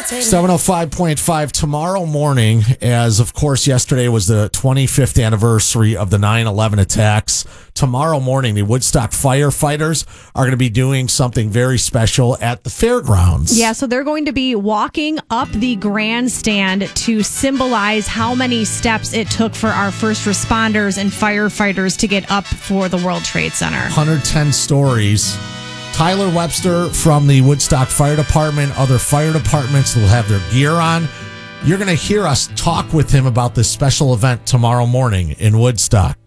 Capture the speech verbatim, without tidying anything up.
seven oh five point five tomorrow morning, as of course yesterday was the twenty-fifth anniversary of the nine eleven attacks. Tomorrow morning, the Woodstock firefighters are going to be doing something very special at the fairgrounds. Yeah, so they're going to be walking up the grandstand to symbolize how many steps it took for our first responders and firefighters to get up for the World Trade Center. one hundred ten stories. Tyler Webster from the Woodstock Fire Department, other fire departments will have their gear on. You're going to hear us talk with him about this special event tomorrow morning in Woodstock.